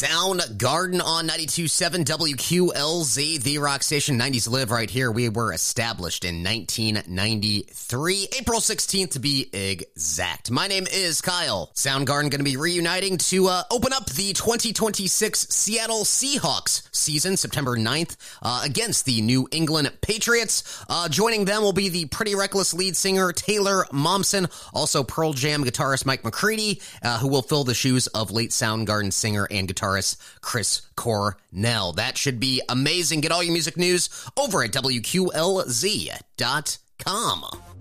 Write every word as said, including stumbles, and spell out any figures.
Soundgarden on ninety-two point seven W Q L Z, the rock station. nineties live right here. We were established in nineteen ninety-three, April sixteenth to be exact. My name is Kyle. Soundgarden going to be reuniting to uh, open up the twenty twenty-six Seattle Seahawks season, September ninth, uh, against the New England Patriots. Uh, joining them will be the Pretty Reckless lead singer Taylor Momsen, also Pearl Jam guitarist Mike McCready, uh, who will fill the shoes of late Soundgarden singer and guitarist Chris Cornell. That should be amazing. Get all your music news over at W Q L Z dot com.